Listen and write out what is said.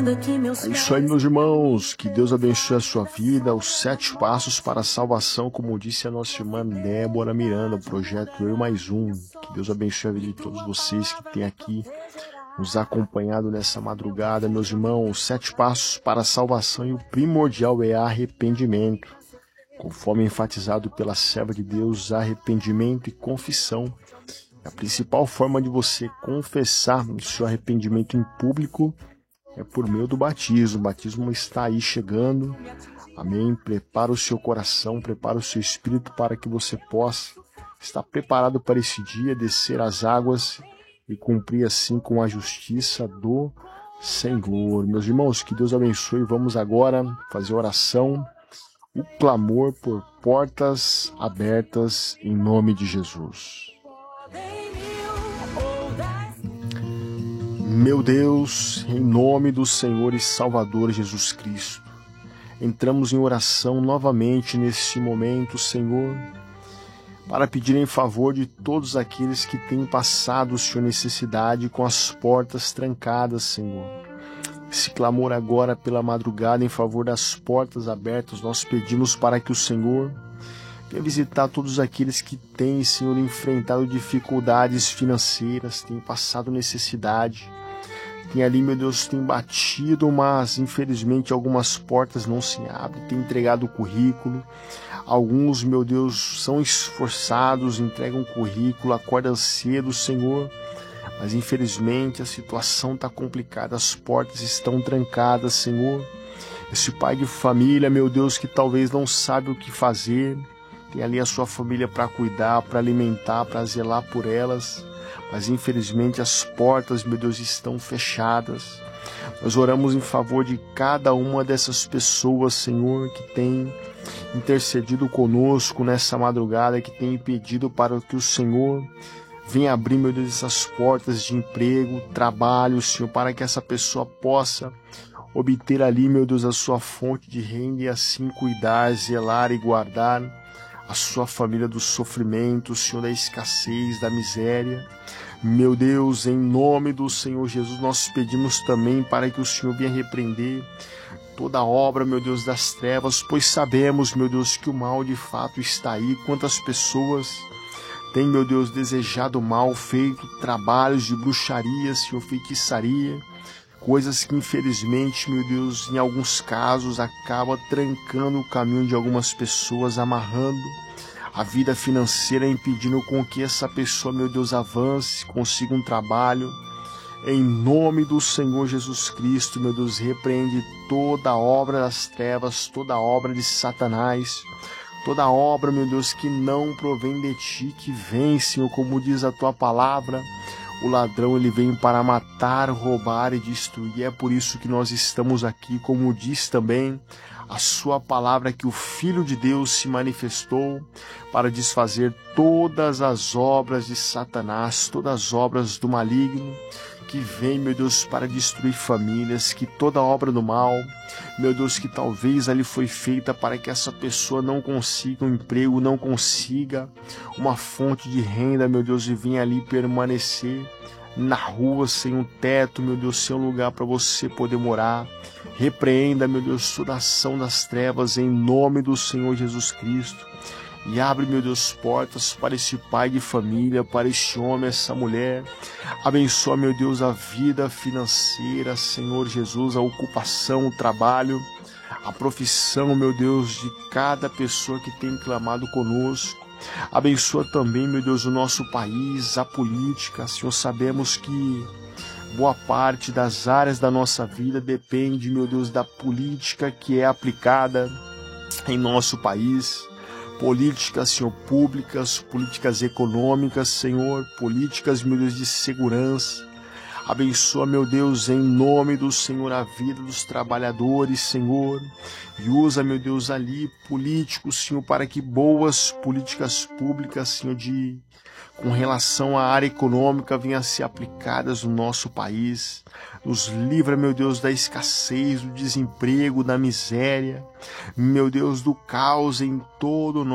É isso aí, meus irmãos. Que Deus abençoe a sua vida. Os 7 passos para a salvação, como disse a nossa irmã Débora Miranda, o projeto Eu Mais Um. Que Deus abençoe a vida de todos vocês que têm aqui nos acompanhado nessa madrugada, meus irmãos. 7 passos para a salvação, e o primordial é arrependimento. Conforme enfatizado pela serva de Deus, arrependimento e confissão. A principal forma de você confessar o seu arrependimento em público é por meio do batismo. O batismo está aí chegando. Amém? Prepara o seu coração, prepara o seu espírito para que você possa estar preparado para esse dia, descer as águas e cumprir assim com a justiça do Senhor. Meus irmãos, que Deus abençoe. Vamos agora fazer oração, o clamor por portas abertas em nome de Jesus. Meu Deus, em nome do Senhor e Salvador Jesus Cristo, entramos em oração novamente nesse momento, Senhor, para pedir em favor de todos aqueles que têm passado, Senhor, necessidade com as portas trancadas, Senhor. Esse clamor agora pela madrugada em favor das portas abertas, nós pedimos para que o Senhor venha visitar todos aqueles que têm, Senhor, enfrentado dificuldades financeiras, têm passado necessidade. Tem ali, meu Deus, tem batido, mas infelizmente algumas portas não se abrem, tem entregado o currículo. Alguns, meu Deus, são esforçados, entregam o currículo, acordam cedo, Senhor, mas infelizmente a situação está complicada, as portas estão trancadas, Senhor. Esse pai de família, meu Deus, que talvez não sabe o que fazer, tem ali a sua família para cuidar, para alimentar, para zelar por elas. Mas infelizmente as portas, meu Deus, estão fechadas. Nós oramos em favor de cada uma dessas pessoas, Senhor, que tem intercedido conosco nessa madrugada, que tem pedido para que o Senhor venha abrir, meu Deus, essas portas de emprego, trabalho, Senhor, para que essa pessoa possa obter ali, meu Deus, a sua fonte de renda e assim cuidar, zelar e guardar a sua família do sofrimento, Senhor, da escassez, da miséria. Meu Deus, em nome do Senhor Jesus, nós pedimos também para que o Senhor venha repreender toda a obra, meu Deus, das trevas, pois sabemos, meu Deus, que o mal de fato está aí. Quantas pessoas têm, meu Deus, desejado mal, feito trabalhos de bruxaria, Senhor, feitiçaria, coisas que infelizmente, meu Deus, em alguns casos acaba trancando o caminho de algumas pessoas, amarrando a vida financeira, impedindo com que essa pessoa, meu Deus, avance, consiga um trabalho. Em nome do Senhor Jesus Cristo, meu Deus, repreende toda a obra das trevas, toda a obra de Satanás, toda a obra, meu Deus, que não provém de ti, que vem, Senhor, como diz a tua palavra. O ladrão, ele vem para matar, roubar e destruir. É por isso que nós estamos aqui, como diz também a sua palavra, que o Filho de Deus se manifestou para desfazer todas as obras de Satanás, todas as obras do maligno, que vem, meu Deus, para destruir famílias, que toda obra do mal, meu Deus, que talvez ali foi feita para que essa pessoa não consiga um emprego, não consiga uma fonte de renda, meu Deus, e venha ali permanecer na rua, sem um teto, meu Deus, sem um lugar para você poder morar. Repreenda, meu Deus, toda ação das trevas em nome do Senhor Jesus Cristo. E abre, meu Deus, portas para esse pai de família, para este homem, essa mulher. Abençoa, meu Deus, a vida financeira, Senhor Jesus, a ocupação, o trabalho, a profissão, meu Deus, de cada pessoa que tem clamado conosco. Abençoa também, meu Deus, o nosso país, a política. Senhor, sabemos que boa parte das áreas da nossa vida depende, meu Deus, da política que é aplicada em nosso país. Políticas, Senhor, públicas, políticas econômicas, Senhor, políticas, meu Deus, de segurança. Abençoa, meu Deus, em nome do Senhor, a vida dos trabalhadores, Senhor. E usa, meu Deus, ali políticos, Senhor, para que boas políticas públicas, Senhor, com relação à área econômica venham a ser aplicadas no nosso país. Nos livra, meu Deus, da escassez, do desemprego, da miséria. Meu Deus, do caos em todo o